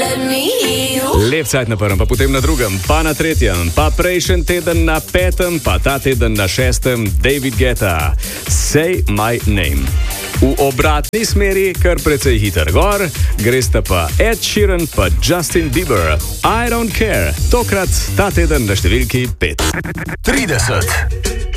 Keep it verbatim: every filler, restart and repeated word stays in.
Lep cajt na prvem, pa potem na drugem, pa na tretjem, pa prejšnji teden na petem, pa ta teden na šestem, David Guetta, Say My Name. V obratni smeri, kar precej hiter gor, gresta pa Ed Sheeran pa Justin Bieber. I Don't Care, tokrat ta teden na številki pet. trideset.